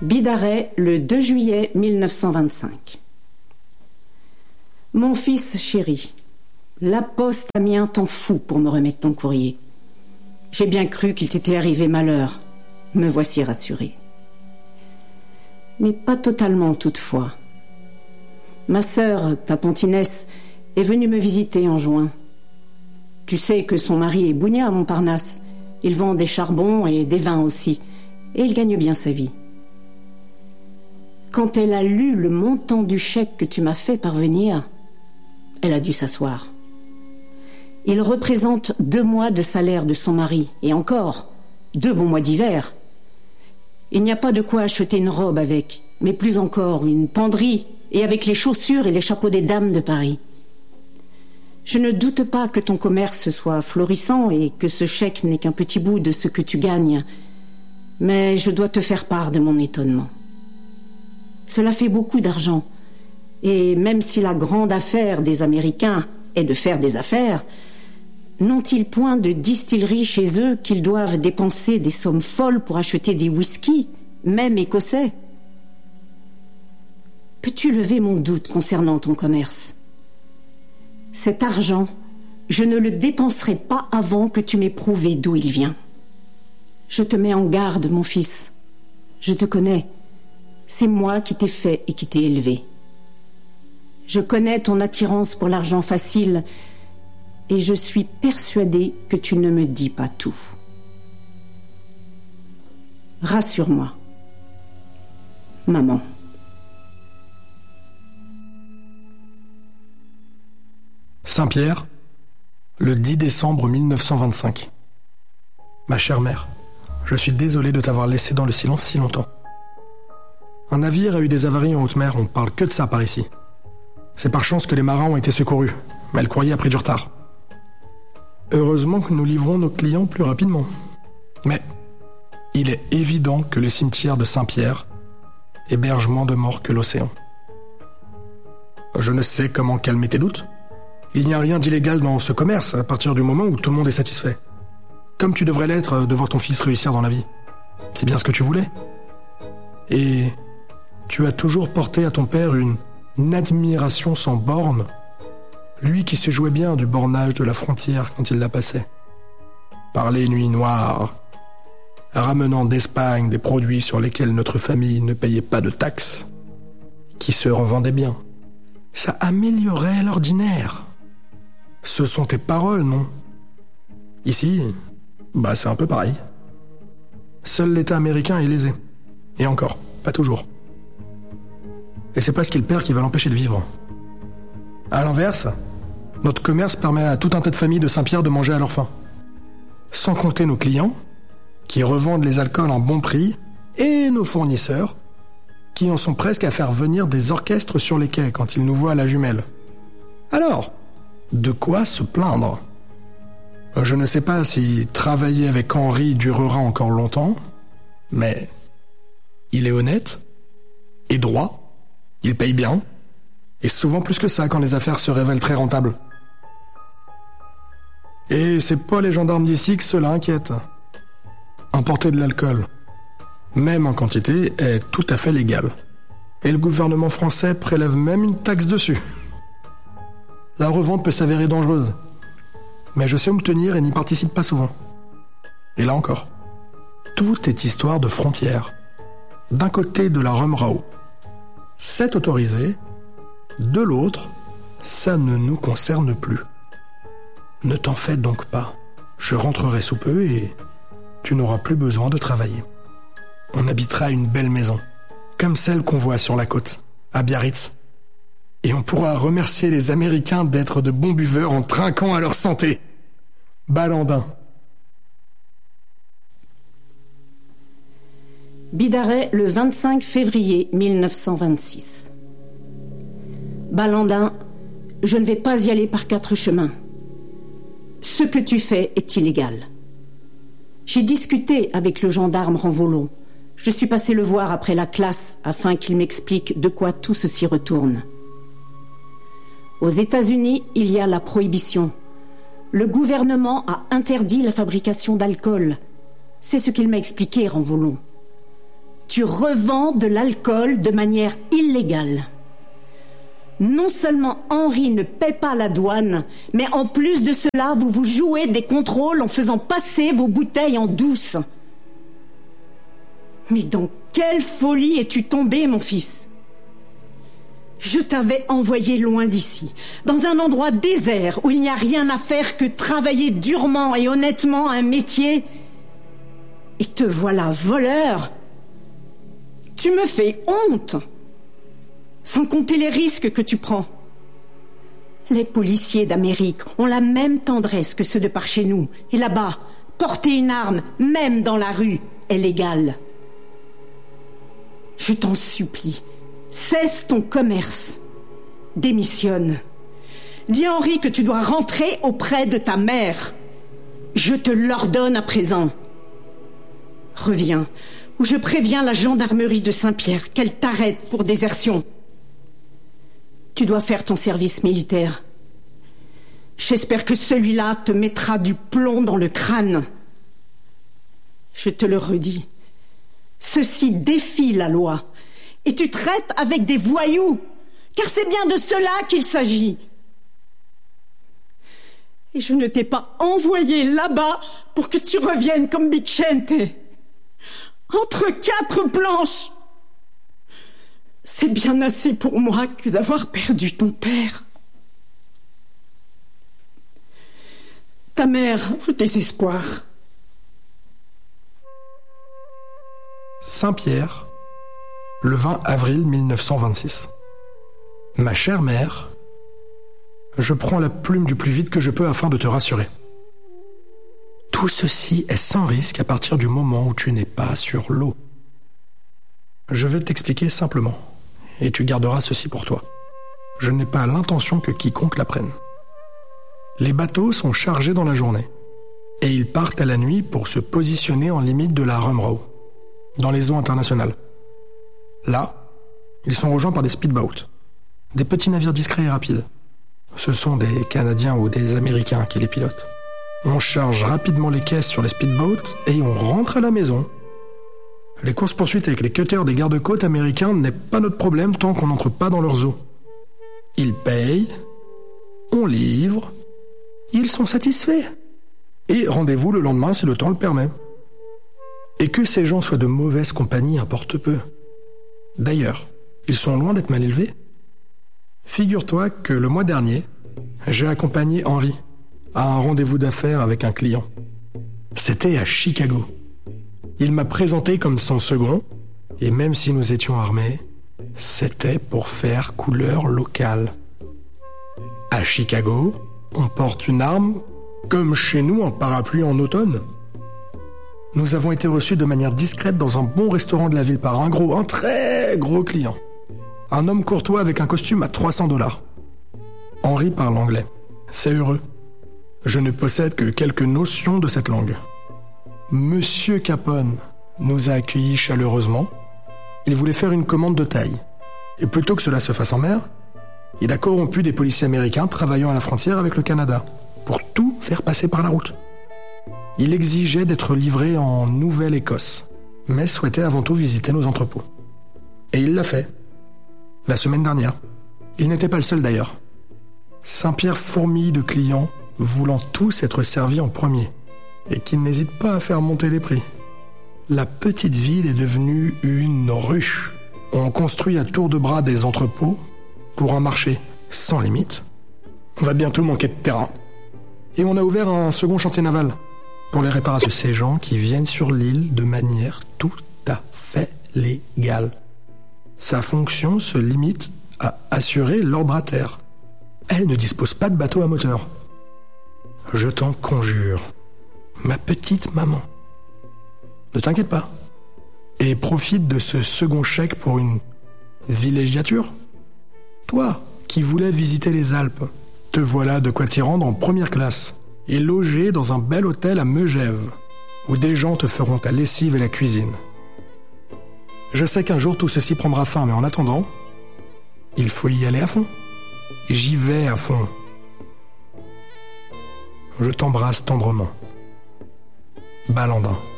Bidaret, le 2 juillet 1925. Mon fils chéri, la poste a mis un temps fou pour me remettre ton courrier. J'ai bien cru qu'il t'était arrivé malheur. Me voici rassuré. Mais pas totalement toutefois. Ma sœur, ta tante Inès, est venue me visiter en juin. Tu sais que son mari est bougnat à Montparnasse. Il vend des charbons et des vins aussi. Et il gagne bien sa vie. Quand elle a lu le montant du chèque que tu m'as fait parvenir, elle a dû s'asseoir. Il représente 2 mois de salaire de son mari, et encore, 2 bons mois d'hiver. Il n'y a pas de quoi acheter une robe avec, mais plus encore une penderie, et avec les chaussures et les chapeaux des dames de Paris. Je ne doute pas que ton commerce soit florissant et que ce chèque n'est qu'un petit bout de ce que tu gagnes, mais je dois te faire part de mon étonnement. Cela fait beaucoup d'argent, et même si la grande affaire des Américains est de faire des affaires, n'ont-ils point de distillerie chez eux qu'ils doivent dépenser des sommes folles pour acheter des whisky, même écossais? Peux-tu lever mon doute concernant ton commerce? Cet argent, je ne le dépenserai pas avant que tu m'aies prouvé d'où il vient. Je te mets en garde, mon fils. Je te connais. C'est moi qui t'ai fait et qui t'ai élevé. Je connais ton attirance pour l'argent facile et je suis persuadée que tu ne me dis pas tout. Rassure-moi. Maman. Saint-Pierre, le 10 décembre 1925. Ma chère mère, je suis désolé de t'avoir laissé dans le silence si longtemps. Un navire a eu des avaries en haute mer, on parle que de ça par ici. C'est par chance que les marins ont été secourus, mais le courrier a pris du retard. Heureusement que nous livrons nos clients plus rapidement. Mais il est évident que le cimetière de Saint-Pierre héberge moins de morts que l'océan. Je ne sais comment calmer tes doutes. Il n'y a rien d'illégal dans ce commerce à partir du moment où tout le monde est satisfait. Comme tu devrais l'être de voir ton fils réussir dans la vie. C'est bien ce que tu voulais. Et tu as toujours porté à ton père une admiration sans borne. Lui qui se jouait bien du bornage de la frontière quand il la passait. Par les nuits noires, ramenant d'Espagne des produits sur lesquels notre famille ne payait pas de taxes, qui se revendaient bien. Ça améliorait l'ordinaire. Ce sont tes paroles, non? Ici, c'est un peu pareil. Seul l'État américain est lésé. Et encore, pas toujours. Et c'est pas ce qu'il perd qui va l'empêcher de vivre. À l'inverse, notre commerce permet à tout un tas de familles de Saint-Pierre de manger à leur faim. Sans compter nos clients, qui revendent les alcools à un bon prix, et nos fournisseurs, qui en sont presque à faire venir des orchestres sur les quais quand ils nous voient à la jumelle. Alors, de quoi se plaindre? Je ne sais pas si travailler avec Henri durera encore longtemps, mais il est honnête et droit, il paye bien, et souvent plus que ça quand les affaires se révèlent très rentables. Et c'est pas les gendarmes d'ici que cela inquiète. Importer de l'alcool, même en quantité, est tout à fait légal. Et le gouvernement français prélève même une taxe dessus. La revente peut s'avérer dangereuse, mais je sais où me tenir et n'y participe pas souvent. Et là encore, tout est histoire de frontières. D'un côté de la Rumrao, c'est autorisé, de l'autre, ça ne nous concerne plus. Ne t'en fais donc pas, je rentrerai sous peu et tu n'auras plus besoin de travailler. On habitera une belle maison, comme celle qu'on voit sur la côte, à Biarritz. Et on pourra remercier les Américains d'être de bons buveurs en trinquant à leur santé. Balandin. Bidaret, le 25 février 1926. Balandin, je ne vais pas y aller par 4 chemins. Ce que tu fais est illégal. J'ai discuté avec le gendarme Ranvolon. Je suis passé le voir après la classe afin qu'il m'explique de quoi tout ceci retourne. Aux États-Unis, il y a la prohibition. Le gouvernement a interdit la fabrication d'alcool. C'est ce qu'il m'a expliqué, Ranvolon. tu revends de l'alcool de manière illégale. Non seulement Henri ne paie pas la douane, mais en plus de cela, vous vous jouez des contrôles en faisant passer vos bouteilles en douce. Mais dans quelle folie es-tu tombé, mon fils? Je t'avais envoyé loin d'ici, dans un endroit désert où il n'y a rien à faire que travailler durement et honnêtement un métier. Et te voilà voleur. Tu me fais honte. Sans compter les risques que tu prends. Les policiers d'Amérique ont la même tendresse que ceux de par chez nous. Et là-bas, porter une arme, même dans la rue, est légal. Je t'en supplie, cesse ton commerce. Démissionne. Dis à Henri que tu dois rentrer auprès de ta mère. Je te l'ordonne à présent. Reviens, ou je préviens la gendarmerie de Saint-Pierre qu'elle t'arrête pour désertion. Tu dois faire ton service militaire. J'espère que celui-là te mettra du plomb dans le crâne. Je te le redis, ceci défie la loi, et tu traites avec des voyous, car c'est bien de cela qu'il s'agit. Et je ne t'ai pas envoyé là-bas pour que tu reviennes comme Bicente, entre quatre planches. C'est bien assez pour moi que d'avoir perdu ton père. Ta mère au désespoir. Saint-Pierre, le 20 avril 1926. Ma chère mère, je prends la plume du plus vite que je peux afin de te rassurer. Tout ceci est sans risque à partir du moment où tu n'es pas sur l'eau. Je vais t'expliquer simplement, et tu garderas ceci pour toi. Je n'ai pas l'intention que quiconque l'apprenne. Les bateaux sont chargés dans la journée, et ils partent à la nuit pour se positionner en limite de la Rumrow, dans les eaux internationales. Là, ils sont rejoints par des speedboats, des petits navires discrets et rapides. Ce sont des Canadiens ou des Américains qui les pilotent. On charge rapidement les caisses sur les speedboats et on rentre à la maison. Les courses-poursuites avec les cutters des gardes-côtes américains n'est pas notre problème tant qu'on n'entre pas dans leurs eaux. Ils payent, on livre, ils sont satisfaits. Et rendez-vous le lendemain si le temps le permet. Et que ces gens soient de mauvaise compagnie importe peu. D'ailleurs, ils sont loin d'être mal élevés. Figure-toi que le mois dernier, j'ai accompagné Henri à un rendez-vous d'affaires avec un client. C'était à Chicago. Il m'a présenté comme son second, et même si nous étions armés, c'était pour faire couleur locale. À Chicago, on porte une arme, comme chez nous un parapluie en automne. Nous avons été reçus de manière discrète dans un bon restaurant de la ville par un très gros client. Un homme courtois avec un costume à $300. Henri parle anglais. C'est heureux. Je ne possède que quelques notions de cette langue. Monsieur Capone nous a accueillis chaleureusement. Il voulait faire une commande de taille. Et plutôt que cela se fasse en mer, il a corrompu des policiers américains travaillant à la frontière avec le Canada pour tout faire passer par la route. Il exigeait d'être livré en Nouvelle-Écosse, mais souhaitait avant tout visiter nos entrepôts. Et il l'a fait. La semaine dernière. Il n'était pas le seul d'ailleurs. Saint-Pierre fourmille de clients voulant tous être servis en premier et qui n'hésitent pas à faire monter les prix. La petite ville est devenue une ruche. On construit à tour de bras des entrepôts pour un marché sans limite. On va bientôt manquer de terrain. Et on a ouvert un second chantier naval pour les réparations de ces gens qui viennent sur l'île de manière tout à fait légale. Sa fonction se limite à assurer l'ordre à terre. Elle ne dispose pas de bateau à moteur. Je t'en conjure, ma petite maman, ne t'inquiète pas. Et profite de ce second chèque pour une villégiature. Toi, qui voulais visiter les Alpes, te voilà de quoi t'y rendre en première classe et loger dans un bel hôtel à Megève, où des gens te feront ta lessive et la cuisine. Je sais qu'un jour tout ceci prendra fin, mais en attendant, il faut y aller à fond. J'y vais à fond. Je t'embrasse tendrement. Balandin.